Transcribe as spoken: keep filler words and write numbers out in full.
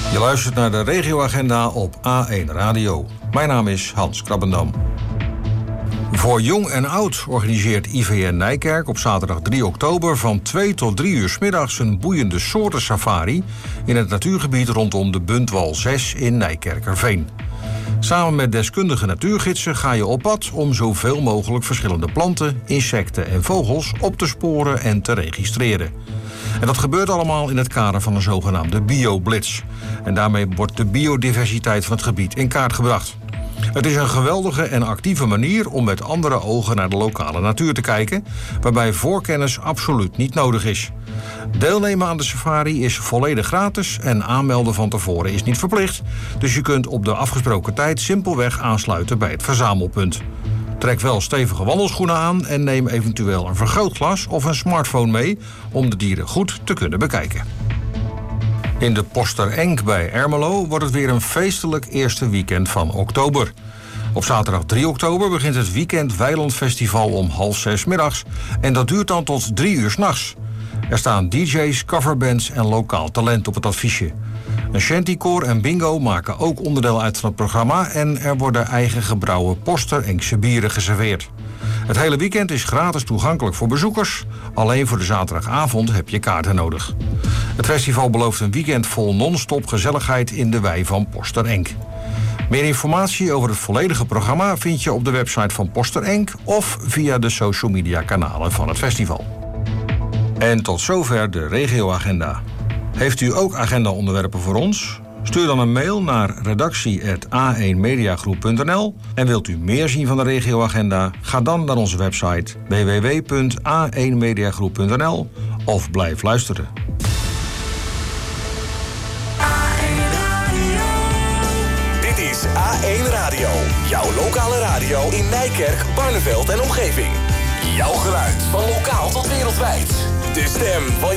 Je luistert naar de regioagenda op A één Radio. Mijn naam is Hans Krabbendam. Voor jong en oud organiseert I V N Nijkerk op zaterdag drie oktober... van twee tot drie uur 's middags een boeiende soorten safari... in het natuurgebied rondom de Buntwal zes in Nijkerkerveen. Samen met deskundige natuurgidsen ga je op pad... om zoveel mogelijk verschillende planten, insecten en vogels op te sporen en te registreren. En dat gebeurt allemaal in het kader van een zogenaamde bioblitz. En daarmee wordt de biodiversiteit van het gebied in kaart gebracht. Het is een geweldige en actieve manier om met andere ogen naar de lokale natuur te kijken, waarbij voorkennis absoluut niet nodig is. Deelnemen aan de safari is volledig gratis en aanmelden van tevoren is niet verplicht. Dus je kunt op de afgesproken tijd simpelweg aansluiten bij het verzamelpunt. Trek wel stevige wandelschoenen aan en neem eventueel een vergrootglas of een smartphone mee om de dieren goed te kunnen bekijken. In de Posterenk bij Ermelo wordt het weer een feestelijk eerste weekend van oktober. Op zaterdag drie oktober begint het Weekend Weilandfestival om half zes middags en dat duurt dan tot drie uur 's nachts. Er staan D J's, coverbands en lokaal talent op het affiche. Een shantykoor en bingo maken ook onderdeel uit van het programma en er worden eigen gebrouwen Posterenkse bieren geserveerd. Het hele weekend is gratis toegankelijk voor bezoekers. Alleen voor de zaterdagavond heb je kaarten nodig. Het festival belooft een weekend vol non-stop gezelligheid in de wei van Posterenk. Meer informatie over het volledige programma vind je op de website van Posterenk of via de social media kanalen van het festival. En tot zover de regioagenda. Heeft u ook agenda-onderwerpen voor ons? Stuur dan een mail naar redactie apenstaartje a één mediagroep punt n l. En wilt u meer zien van de regioagenda? Ga dan naar onze website w w w punt a één mediagroep punt n l of blijf luisteren. Dit is A één Radio, jouw lokale radio in Nijkerk, Barneveld en omgeving. Jouw geluid van lokaal tot wereldwijd. De stem van